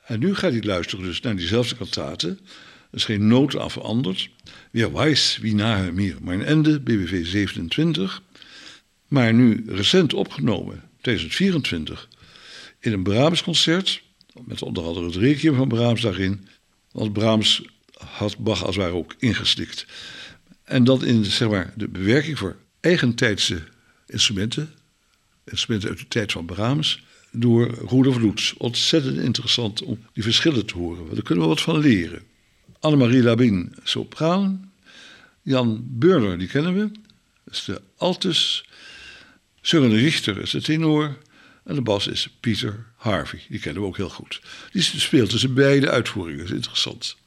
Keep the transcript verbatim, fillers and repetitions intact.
En nu gaat hij luisteren dus naar diezelfde kantate. Er is geen noot aan veranderd. Wer weiß wie nahe mir mein Ende, B W V zevenentwintig. Maar nu recent opgenomen, tweeduizend vierentwintig, in een Brahms-concert, met onder andere het requiem van Brahms daarin. Want Brahms had Bach als het ware ook ingeslikt. En dat in, zeg maar, de bewerking voor eigentijdse instrumenten, instrumenten uit de tijd van Brahms, door Rudolf Lutz. Ontzettend interessant om die verschillen te horen. Daar kunnen we wat van leren. Annemarie Labine, sopraan. Jan Burner, die kennen we. Dat is de altus. Søren Richter is de tenor. En de bas is Peter Harvey. Die kennen we ook heel goed. Die speelt dus in beide uitvoeringen. Dat is interessant.